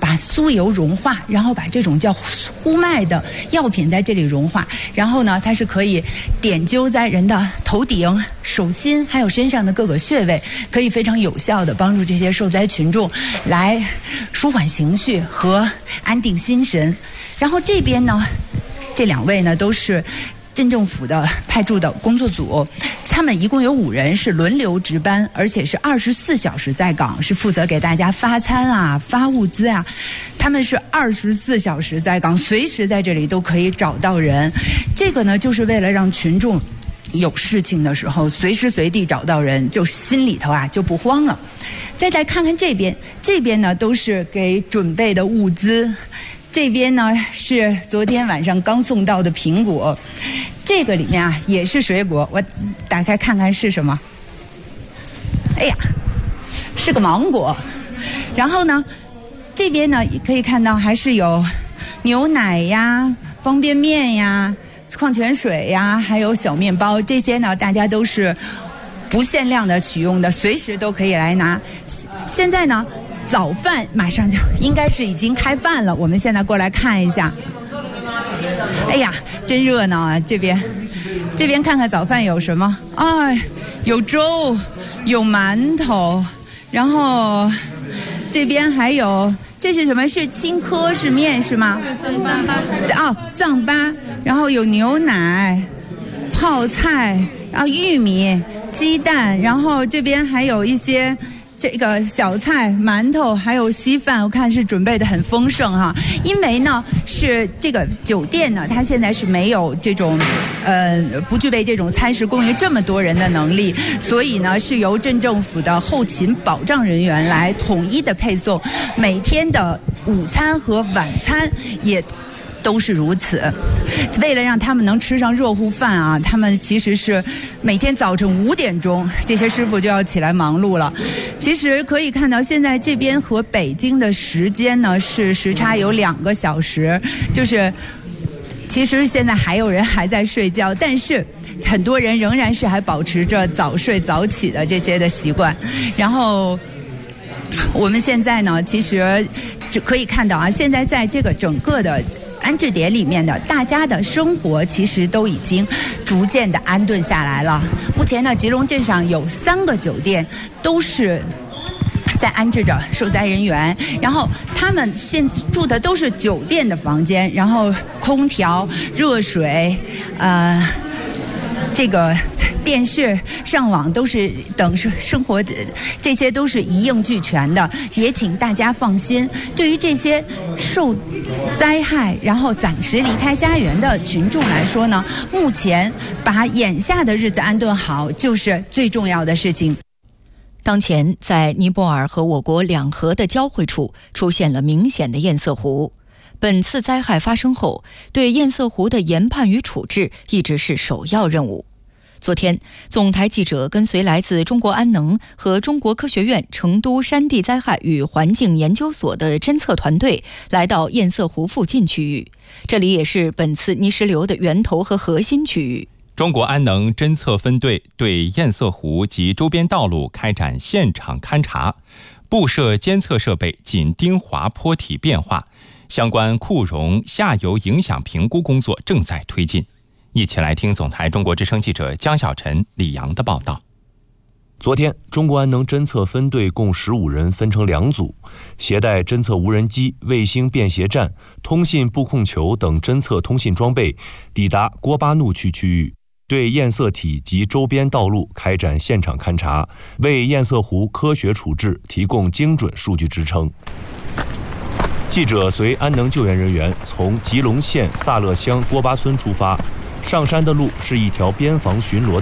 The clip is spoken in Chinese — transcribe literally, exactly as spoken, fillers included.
把酥油融化，然后把这种叫呼麦的药品在这里融化，然后呢，它是可以点灸在人的头顶、手心还有身上的各个穴位，可以非常有效的帮助这些受灾群众来舒缓情绪和安定心神。然后这边呢，这两位呢都是镇政府的派驻的工作组，他们一共有五人，是轮流值班，而且是二十四小时在岗，是负责给大家发餐啊、发物资啊。他们是二十四小时在岗，随时在这里都可以找到人。这个呢，就是为了让群众有事情的时候随时随地找到人，就心里头啊就不慌了。再再看看这边，这边呢都是给准备的物资。这边呢是昨天晚上刚送到的苹果，这个里面啊也是水果，我打开看看是什么。哎呀，是个芒果。然后呢，这边呢也可以看到还是有牛奶呀、方便面呀、矿泉水呀，还有小面包，这些呢大家都是不限量的取用的，随时都可以来拿。现在呢，早饭马上就应该是已经开饭了，我们现在过来看一下。哎呀，真热闹啊！这边，这边看看早饭有什么？哎，有粥，有馒头，然后这边还有，这是什么？是青稞是面是吗？ 藏粑。 哦，藏粑，然后有牛奶、泡菜，然后玉米、鸡蛋，然后这边还有一些这个小菜、馒头，还有稀饭，我看是准备的很丰盛哈。因为呢，是这个酒店呢，它现在是没有这种，呃，不具备这种餐食供应这么多人的能力，所以呢，是由镇政府的后勤保障人员来统一的配送，每天的午餐和晚餐也都是如此。为了让他们能吃上热乎饭啊，他们其实是每天早晨五点钟，这些师傅就要起来忙碌了。其实可以看到，现在这边和北京的时间呢是时差有两个小时，就是其实现在还有人还在睡觉，但是很多人仍然是还保持着早睡早起的这些的习惯。然后我们现在呢，其实就可以看到啊，现在在这个整个的安置点里面的大家的生活其实都已经逐渐的安顿下来了。目前呢，吉隆镇上有三个酒店都是在安置着受灾人员，然后他们现住的都是酒店的房间，然后空调、热水，呃，这个电视、上网都是等生活，这些都是一应俱全的。也请大家放心，对于这些受灾害然后暂时离开家园的群众来说呢，目前把眼下的日子安顿好就是最重要的事情。 当前在尼泊尔和我国两河的交汇处出现了明显的堰塞湖。本次灾害发生后，对堰塞湖的研判与处置一直是首要任务。昨天，总台记者跟随来自中国安能和中国科学院成都山地灾害与环境研究所的侦测团队来到堰塞湖附近区域，这里也是本次泥石流的源头和核心区域。 中国安能侦测分队对堰塞湖及周边道路开展现场勘查，布设监测设备，紧盯滑坡体变化，相关库容下游影响评估工作正在推进。一起来听总台中国之声记者江小晨、李阳的报道。 昨天，中国安能侦测分队共十五人分成两组，携带侦测无人机、卫星便携站、通信布控球等侦测通信装备，抵达郭巴怒区区域，对堰塞体及周边道路开展现场勘查，为堰塞湖科学处置提供精准数据支撑。记者随安能救援人员从吉隆县萨勒乡郭巴村出发，上山的路是一条边防巡逻